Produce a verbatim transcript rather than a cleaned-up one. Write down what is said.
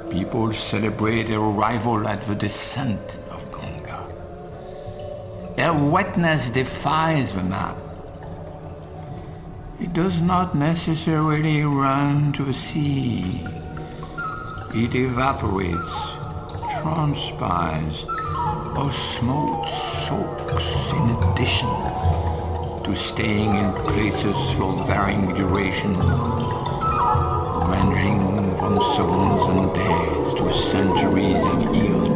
People celebrate their arrival at the descent of Ganga. Their wetness defies the map. It does not necessarily run to the sea. It evaporates, transpires, or smoke soaks in addition to staying in places for varying durations, ranging from seconds and days to centuries of evil